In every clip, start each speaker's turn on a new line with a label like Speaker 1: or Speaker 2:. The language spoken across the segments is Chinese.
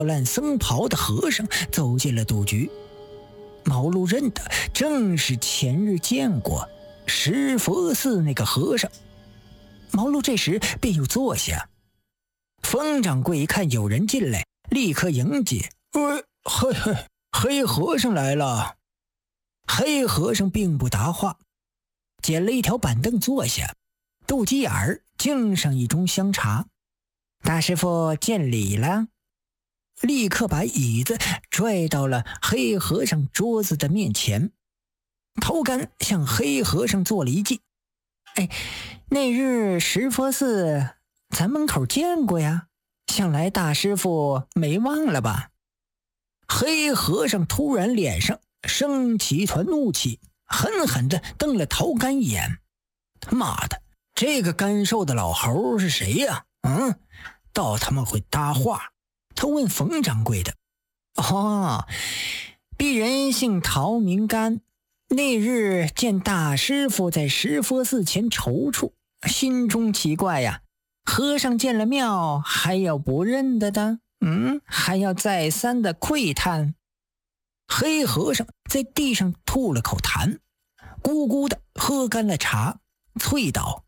Speaker 1: 烂僧袍的和尚走进了赌局。毛路认得正是前日见过石佛寺那个和尚。毛路这时便又坐下。冯掌柜一看有人进来，立刻迎接：“黑和尚来了。”黑和尚并不答话，捡了一条板凳坐下。肚脐眼儿敬上一盅香茶。大师傅见礼了。立刻把椅子拽到了黑和尚桌子的面前。头干向黑和尚做了一记：“那日石佛寺咱门口见过呀，想来大师傅没忘了吧？”黑和尚突然脸上升起一团怒气，狠狠地瞪了头干一眼。妈的，这个干瘦的老猴是谁呀？倒他妈会搭话。他问冯掌柜的：“鄙人姓陶名干，那日见大师傅在石佛寺前踌躇，心中奇怪呀，和尚见了庙还要不认得的？还要再三的喟叹。”黑和尚在地上吐了口痰，咕咕的喝干了茶，啐道：“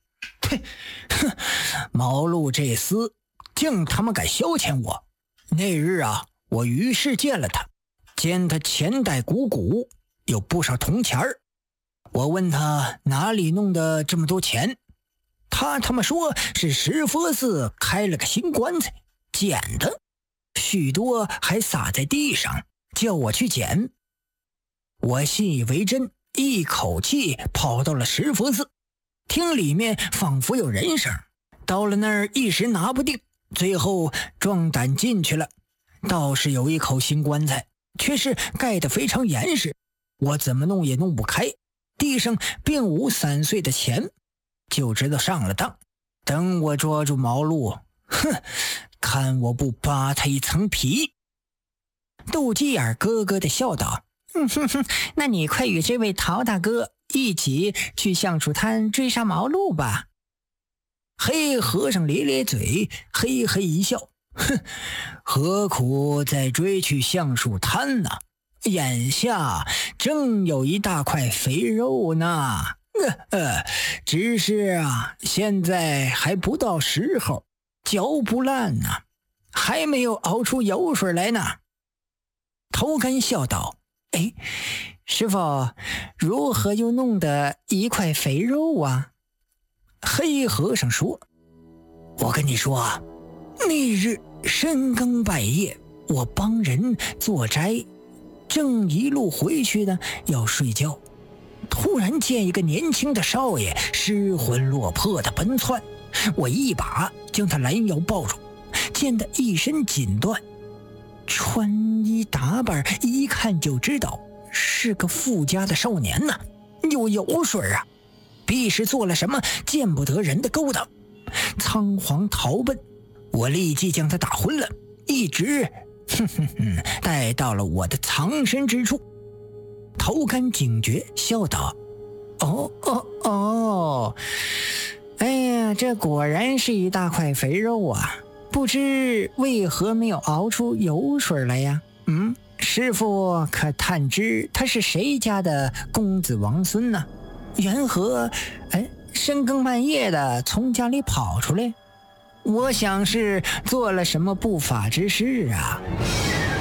Speaker 1: 毛路这厮竟他妈敢消遣我！那日啊，我于是见了他，见他钱袋鼓鼓，有不少铜钱儿。我问他哪里弄的这么多钱，他妈说是石佛寺开了个新棺材，捡的，许多还撒在地上，叫我去捡。我信以为真，一口气跑到了石佛寺，听里面仿佛有人声，到了那儿一时拿不定，最后壮胆进去了。倒是有一口新棺材，却是盖得非常严实，我怎么弄也弄不开，地上并无散碎的钱，就知道上了当。等我捉住毛路，看我不扒他一层皮。肚脐眼咯咯地笑道：“那你快与这位陶大哥一起去橡树滩追杀毛路吧。”黑和尚咧咧嘴，嘿嘿一笑：“何苦再追去橡树滩呢？眼下正有一大块肥肉呢。只是啊，现在还不到时候，嚼不烂呢，还没有熬出油水来呢。”头干笑道：“师傅，如何又弄得一块肥肉啊？”黑和尚说：“我跟你说啊，那日深更半夜，我帮人做斋，正一路回去呢，要睡觉，突然见一个年轻的少爷失魂落魄的奔窜，我一把将他拦腰抱住，见他一身锦缎，穿衣打扮一看就知道是个富家的少年呐，有油水啊，必是做了什么见不得人的勾当，仓皇逃奔。我立即将他打昏了，一直带到了我的藏身之处。”头干警觉，笑道：“这果然是一大块肥肉啊，不知为何没有熬出油水来呀？师傅可探知他是谁家的公子王孙呢？缘何深更半夜的从家里跑出来？我想是做了什么不法之事啊。”